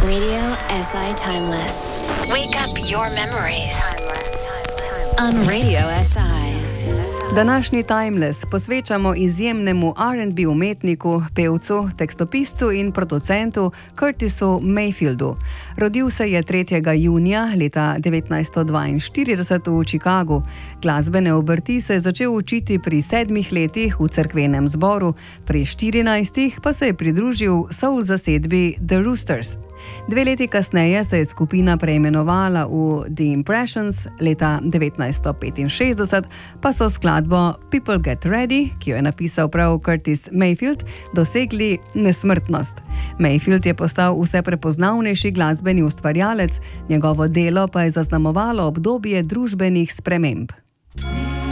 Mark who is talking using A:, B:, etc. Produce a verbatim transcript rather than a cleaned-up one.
A: Radio S I Timeless. Wake up your memories. On Radio S I.
B: Današnji Timeless posvečamo izjemnemu R and B umetniku, pevcu, tekstopiscu in producentu Curtisu Mayfieldu. Rodil se je tretjega junija leta devetnajststo dvainštirideset v Chicagu. Glasbene obrti se je začel učiti pri sedmih letih v cerkvenem zboru, pri štirinajstih pa se je pridružil soul zasedbi The Roosters. Dve leti kasneje se je skupina preimenovala v The Impressions, leta devetnajststo petinšestdeset pa so skladbo People Get Ready, ki jo je napisal prav Curtis Mayfield, dosegli nesmrtnost. Mayfield je postal vse prepoznavnejši glasbeni ustvarjalec, njegovo delo pa je zaznamovalo obdobje družbenih sprememb.